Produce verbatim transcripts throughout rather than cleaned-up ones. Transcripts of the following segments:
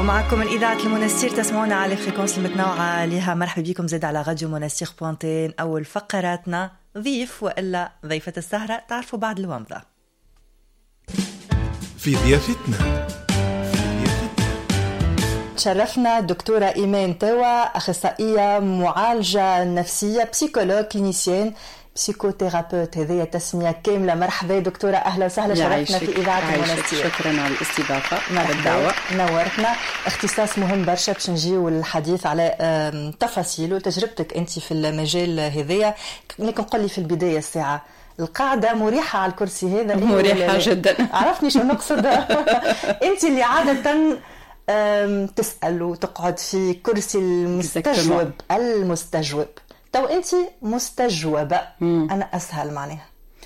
ومعكم الإذاعة المنستير، تسمعونا على فريكونس المتنوعة لها. مرحبا بكم زاد على راديو منستير بوانتين. أول فقراتنا ضيف وإلا ضيفة السهرة، تعرفوا بعد الومضة في ضيافتنا. تشرفنا دكتورة إيمان توا، أخصائية معالجة نفسية، بسيكولوج كلينيسيان، بسيكوثيرابيوت، هذه تسمية كاملة. مرحبا دكتورة، أهلا وسهلا، شرفتنا في إذاعة المنستير. شكرا على الاستضافة، مرحبا، نورتنا. اختصاص مهم برشا باش نجيو الحديث على تفاصيل وتجربتك أنت في المجال هذايا. لكن قل لي في البداية الساعة، القاعدة مريحة على الكرسي هذا؟ مريحة جدا. عرفني شو نقصد. أنت اللي عادة تسأل وتقعد في كرسي المستجوب المستجوب، تو أنت مستجوبة. مم. أنا أسهل معناها.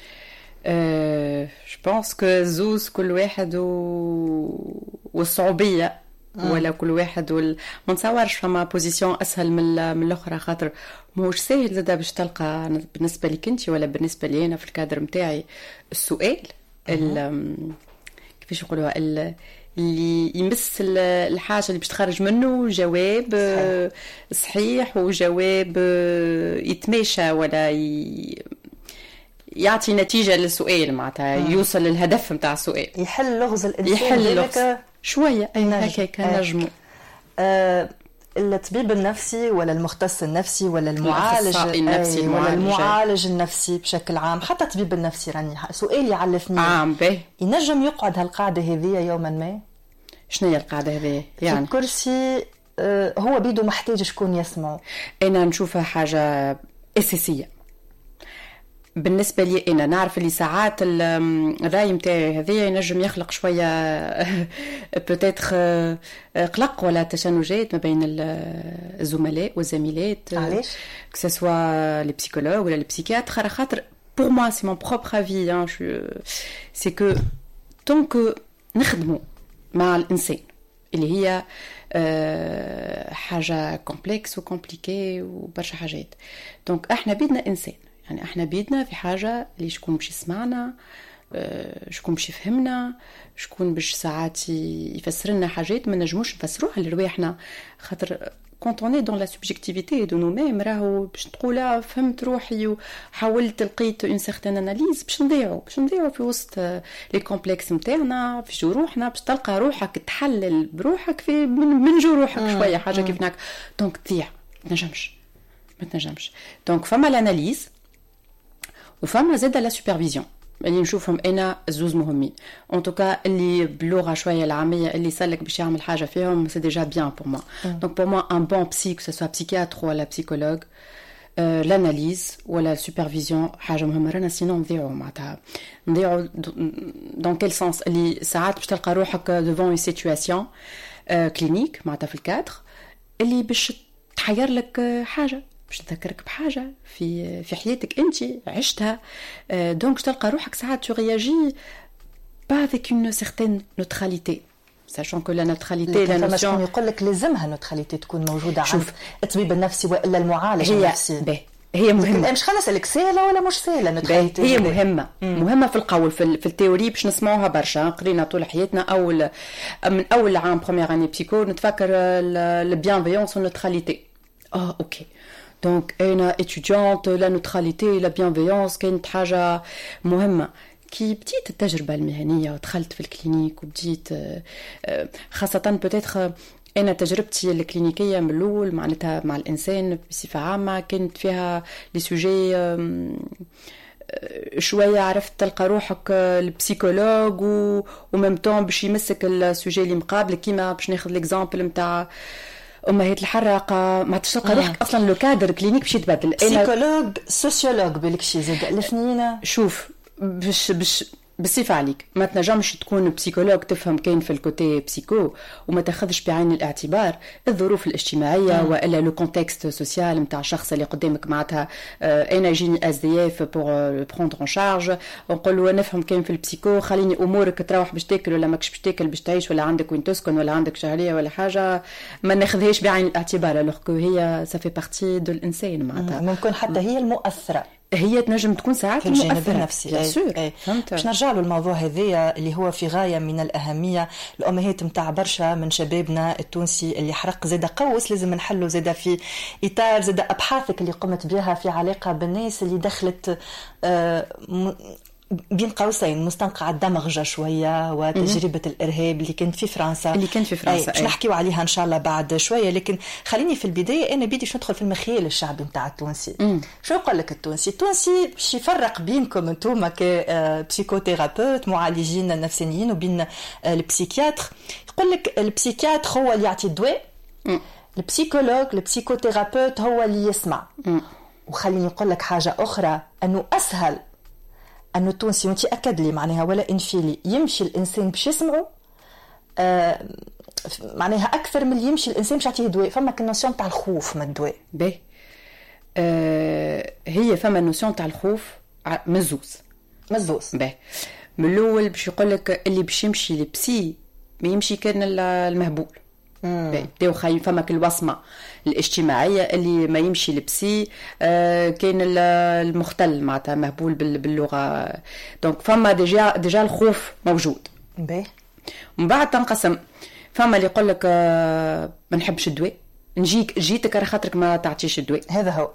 أه جبانس كو زوز كل واحد و... والصعوبية. مم. ولا كل واحد وال... ما نتصورش فما بوزيسيون أسهل من من الأخرى، خاطر موش سهل زادا باش تلقى بالنسبة لك أنت ولا بالنسبة لي أنا في الكادر متاعي السؤال ال... كيفاش يقولوها ال... اللي يمس الحاجة اللي باش تخرج منه جواب صحيح, صحيح وجواب يتماشى ولا ي... يعطي نتيجة للسؤال، معناتها يوصل للهدف متاع السؤال، يحل لغز الإنسان، يحل لغز شوية هكاك نجمو. آه الطبيب النفسي ولا المختص النفسي ولا المعالج النفسي ولا المعالج النفسي بشكل عام، حتى الطبيب النفسي راني سؤال يعلفني عام به ينجم يقعد هالقاعدة هذه يوما ما؟ شنو هي القاعدة هذه؟ يعني في كرسي آه هو بيدو محتاج شكون يسمعه. أنا نشوفها حاجة أساسية بالنسبة لي. أنا نعرف اللي ساعات الرأي متاعي هذه ينجم يخلق شوية بوتيتر قلق ولا تشنجات ما بين الزملاء والزميلات. علاش؟ كسوا لي بسيكولوج ولا لي بسيكياتر، على خاطر pour moi c'est mon propre avis hein, je... c'est que tant que نخدموا مع الإنسان اللي هي أه حاجة كومبلكس وكومبليكي وبرشا حاجات، دونك احنا بيدنا إنسان، يعني احنا بيدنا في حاجة اللي شكون باش يسمعنا، أه شكون باش يفهمنا، شكون باش ساعات يفسر لنا حاجات ما نجموش نفسروها لرواحنا، خاطر quand on est dans la subjectivité de nous-mêmes راهو باش تقولها فهمت روحي وحاولت لقيت une certaine analyse باش نضيعوا باش نضيعوا في وسط لي كومبلكس نتاعنا في جروحنا، باش تلقى روحك تحلل بروحك في من, من جروحك شويه حاجه كيف هناك، دونك تضيع ما تنجمش ما تنجمش. دونك فما الاناليز وفما زاده لا سوبرفيزيون اللي نشوفهم انا زوز مهمين. ان توكا اللي باللغه شويه العاميه اللي سلك باش يعمل حاجه فيهم سي ديجا بيان بور موا. دونك بور موا ان بون بسي كو سوا بسيكياتر ولا بسيكولوج، لاناليز ولا السوبرفيزيون حاجه مهمه. رانا سينو نضيعوا معناتها نضيعوا دون كيل سونس اللي ساعات باش تلقى روحك ديفون اون سيتوياسيون كلينيك معناتها في الكادر اللي باش تحير لك حاجه باش تذكرك بحاجة في في حياتك أنت عشتها، دونك تلقى روحك ساعات تغياجي با avec une certaine neutralité sachant que la neutralité la notion شكون يقول لك لازمها نوتراليتي تكون موجودة عند الطبيب النفسي وإلا المعالج النفسي. هي هي مهمة، مش خلينا نسألك سهلة ولا مش سهلة نوتراليتي؟ هي مهمة مم. مهمة في القول في, في التيوري باش نسمعوها برشا، قرينا طول حياتنا أول من أول عام بروميير اني بسيكو نتفكر البيانفيونس والنوتراليتي. اه اوكي دونك أنا étudiante la neutralité la bienveillance كانت حاجة مهمة. كي بديت التجربة المهنية ودخلت في الكلينيك وبديت خاصة بوتيتر أنا تجربتي الكلينيكية من الأول معناتها مع الإنسان بصفة عامة كانت فيها لي سوجي شوية عرفت تلقى روحك البسيكولوج وممتون باش يمسك السوجي اللي مقابل، كيما باش ناخذ الإكزامبل متاع أمهات الحراقة ما تشتلقى روحك أصلا لو كادر كلينيك باش يتبدل. بسيكولوج سوسيولوج بالك شي زاد الفنينة. شوف باش باش بصفة عليك ما تنجمش تكون بسيكولوج تفهم كاين في الكوتي بسيكو وما تاخذش بعين الاعتبار الظروف الاجتماعية مم. وإلا لو كونتكست سوسيال نتاع الشخص اللي قدامك معناتها آه انا جيني اس دي اف بور بروندر ان شارج ونقول له نفهم كاين في البسيكو خليني امورك تروح باش تاكل ولا ماكش باش تاكل باش تعيش ولا عندك وين تسكن ولا عندك شهرية ولا حاجة ما ناخذهاش بعين الاعتبار، alors que هي ça fait partie de الانسان معناتها ممكن حتى هي المؤثرة هي تنجم تكون ساعات في الجانب مؤثرة النفسي. بيان سور. باش نرجع له الموضوع هذايا اللي هو في غاية من الأهمية. الأمهات متاع برشا من شبابنا التونسي اللي حرق زاد قوس لازم نحله زاد في إطار زاد أبحاثك اللي قمت بها في علاقة بالناس اللي دخلت آه بين قوسين مستنقع الدمغجة شوية وتجربة الإرهاب اللي كانت في فرنسا اللي كانت في فرنسا باش نحكيو عليها إن شاء الله بعد شوية. لكن خليني في البداية أنا بديش ندخل في المخيل الشعبي متاع التونسي. مم. شو يقول لك التونسي؟ التونسي باش يفرق بينكم انتوما كبسيكوثيرابيوت معالجين النفسانيين وبين البسيكياتر. يقول لك البسيكياتر هو اللي يعطي الدواء، البسيكولوج البسيكوثيرابيوت هو اللي يسمع. مم. وخليني نقول لك حاجة أخرى، أنه أسهل أنه التونسي وانتي أكد لي معناها ولا إنفيلي يمشي الإنسان باش يسمعه آه معناها أكثر من اللي يمشي الإنسان باش يعطيه دواء. فما كالنوسيون تاع الخوف من الدواء. باهي آه هي فما النوسيون تاع الخوف مزوز مزوز. باهي من الأول باش يقول لك اللي باش يمشي لبسي ما يمشي كان المهبول. بداو خايفين فما كل الوصمه الاجتماعيه اللي ما يمشي لبسي آه كاين المختل معناتها مهبول باللغه. دونك فما ديجا ديجا الخوف موجود. باهي ومن بعد تنقسم. فما اللي يقول لك آه ما نحبش الدواء، نجيك جيتك على خاطرك ما تعطيش الدواء، هذا هو.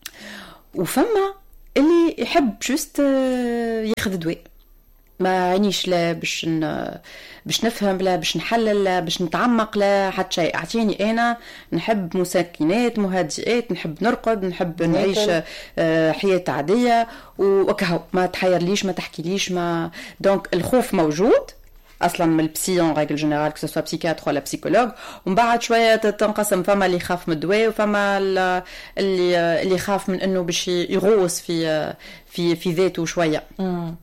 وفما اللي يحب جوست آه ياخذ دواء، ما عينيش لا باش باش نفهم لا باش نحلل لا باش نتعمق لا حتى شيء. اعطيني انا نحب مسكنات مهدئات، نحب نرقد، نحب نعيش حياه عاديه وكهو ما تحيرليش ما تحكيليش ما. دونك الخوف موجود اصلا من البسيون ريغل جينيرال كو سوا بسيكاتر ولا بسيكولوج. ومن بعد شويه تنقسم، فما اللي يخاف من الدواء وفما اللي اللي يخاف من انه باش يغوص في في في ذاته شويه. امم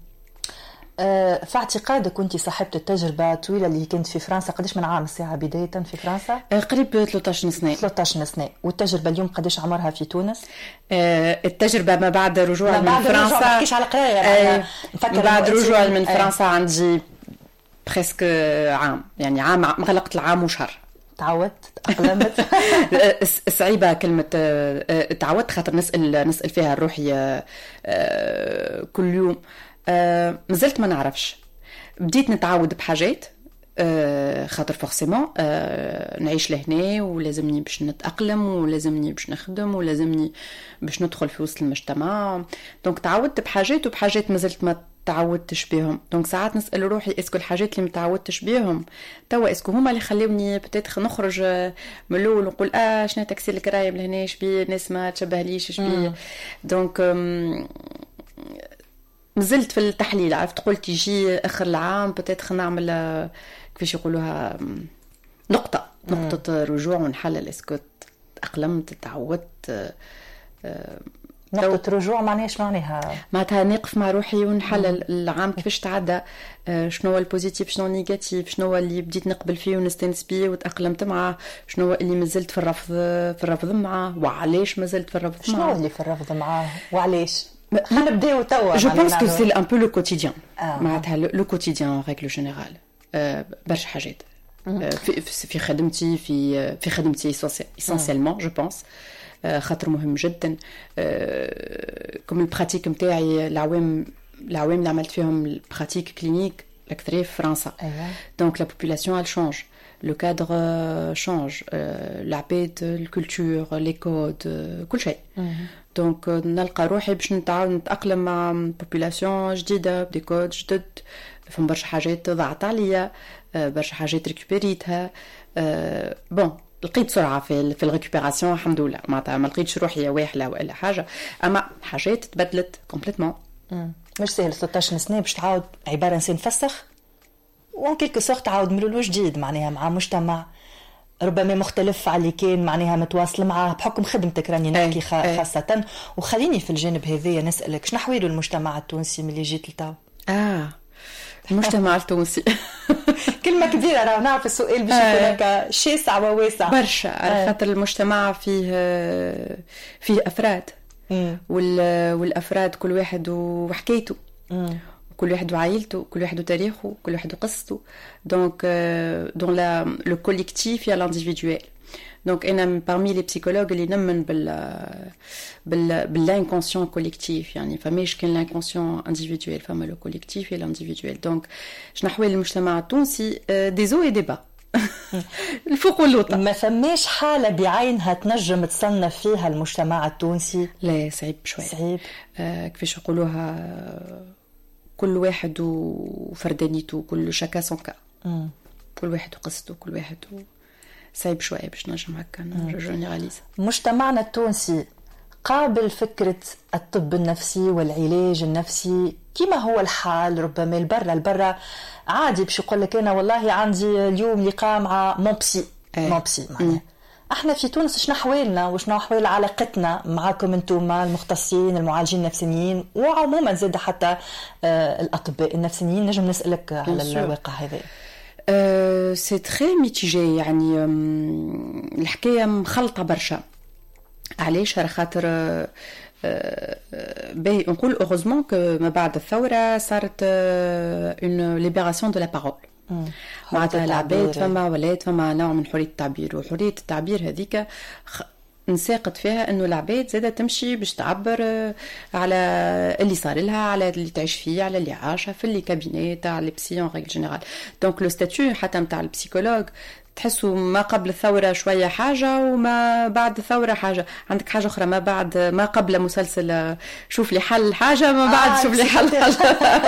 أه في اعتقادك كنت صاحبة التجربة طويلة اللي كنت في فرنسا، قديش من عام الساعة بداية في فرنسا؟ أه قريب ثلاثة عشر سنة. ثلاثة عشر سنة. والتجربة اليوم قديش عمرها في تونس؟ أه التجربة ما بعد رجوع من بعد فرنسا. ما تحكيش على قراية أه بعد رجوع من فرنسا أه عندي بريسك عام، يعني عام مغلقت العام وشهر. تعودت تأقلمت. صعيبة كلمة تعودت خاطر نسأل نسأل فيها روحي كل يوم. آه مازلت ما نعرفش، بديت نتعود بحاجات آه خاطر فورسيمون آه نعيش لهنا ولازمني باش نتأقلم ولازمني باش نخدم ولازمني باش ندخل في وسط المجتمع. دونك تعودت بحاجات وبحاجات مازلت ما تعودتش بهم. دونك ساعات نسأل روحي اسكو الحاجات اللي متعودتش بهم توا اسكو هما اللي خلوني بتاتخ نخرج من الاول ونقول اه شنو تكسير الكرايم لهنا شبيه الناس ما تشبهليش شبيه. دونك نزلت في التحليل، عرفت قلت يجي اخر العام بتاتخ نعمل كيفاش يقولوها نقطه نقطه رجوع ونحلل اسكو تأقلمت تعودت. نقطة رجوع معناها ايش معناها؟ معناتها نقف مع روحي ونحلل العام كيفاش تعدى، شنو هو البوزيتيف شنو النيجاتيف، شنو هو اللي بديت نقبل فيه ونستانس بيه وتأقلمت معه، شنو هو اللي مازلت في الرفض في الرفض معه وعلاش مازلت في الرفض معه. شنو اللي في الرفض معه وعلاش؟ خلينا نبداو توا. جو بونس كو سي ان بو لو كوتيديان معناتها لو كوتيديان ريغل جينيرال برشا حاجات في في خدمتي في في خدمتي اسونسيلمون جو بونس خاطر مهم جدا. كم البراتيك نتاعي العوام العوام اللي عملت فيهم البراتيك كلينيك الاكثريه في فرنسا. دونك لا بوبولاسيون elle change, le cadre change, العباد الكولتور لي كود كل شيء. دونك نلقى روحي باش نتعاود نتأقلم مع بوبولاسيون جديده بدي كود جدد. فهم برشا حاجات ضاعت عليا، برشا حاجات ريكوبيريتها. بون لقيت سرعه في في الريكوبيراسيون الحمد لله، معناتها ما لقيتش روحي واحله ولا حاجه، اما حاجات تبدلت كومبليتمون. مش سهل ثلاثة عشر سنه باش تعاود عباره انسان فسخ وان كيلكو سورت تعاود من الاول جديد معناها مع مجتمع ربما مختلف على اللي كان معناها متواصل معاه بحكم خدمتك راني نحكي خاصه. وخليني في الجانب هذايا نسالك شنو حوالو المجتمع التونسي ملي جيت لتو؟ اه المجتمع التونسي كلمة كبيرة، راه نعرف السؤال باش يكون هكا شاسع وواسع برشا على خاطر المجتمع فيه فيه أفراد والأفراد كل واحد وحكايته، كل واحد وعائلته، كل واحد وتاريخه، كل واحد وقصته. دونك دون لا لو كوليكتيف يا لانديفيدوال. دونك انا parmi les psychologues اللي نمن بال بال بالانكونسيون كوليكتيف، يعني فماش كان الانكونسيون انديفيدويل فما لو كوليكتيف et l'individuel. دونك شنو احوال المجتمع التونسي؟ دي زو اي ديبا الفوق واللوطة. ما فماش حالة بعينها تنجم تصنف فيها المجتمع التونسي؟ لا صعيب شوي. صعيب. آه كيفاش يقولوها، كل واحد وفردانيته، كل شكا سون كا، كل واحد وقصته، كل واحد و... صعيب شوية باش نجم هكا نجنراليز. مجتمعنا التونسي قابل فكرة الطب النفسي والعلاج النفسي كما هو الحال ربما البرة البرة عادي باش يقول لك أنا والله عندي اليوم لقاء مع موبسي موبسي معناه. احنا في تونس شنو احوالنا وشنو احوال علاقتنا معاكم انتم المختصين المعالجين النفسيين وعموما زاد حتى آه الاطباء النفسيين؟ نجم نسالك على الواقع هذا؟ أه سي تري ميتيجي، يعني الحكايه مخلطه برشا. علاش؟ على خاطر أه باهي نقول اوغوزمون كو ما بعد الثوره صارت اون ليبراسيون دو لا بارول، معناتها العباد فما ولات فما نوع من حريه التعبير، وحريه التعبير هذيك نساقط فيها انه العباد زاده تمشي باش تعبر على اللي صار لها، على اللي تعيش فيه، على اللي عاشه في اللي كابينات تاع لي بسي اون ريغل جينيرال. دونك لو ستاتيو حتى نتاع البسيكولوج تحسوا ما قبل الثوره شويه حاجه وما بعد الثوره حاجه. عندك حاجه اخرى ما بعد ما قبل مسلسل شوف لي حل حاجه، ما بعد آه شوف لي حل حاجه